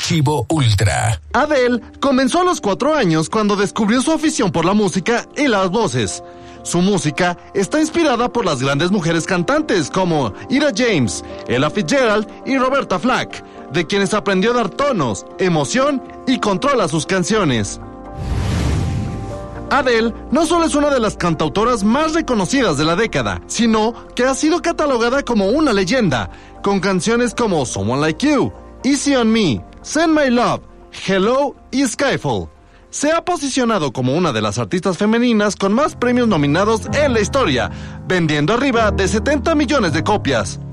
Archivo Ultra. Adele comenzó a los 4 años cuando descubrió su afición por la música y las voces. Su música está inspirada por las grandes mujeres cantantes como Ira James, Ella Fitzgerald y Roberta Flack, de quienes aprendió a dar tonos, emoción y control a sus canciones. Adele no solo es una de las cantautoras más reconocidas de la década, sino que ha sido catalogada como una leyenda, con canciones como Someone Like You, Easy on Me, Send My Love, Hello y Skyfall. Se ha posicionado como una de las artistas femeninas con más premios nominados en la historia, vendiendo arriba de 70 millones de copias.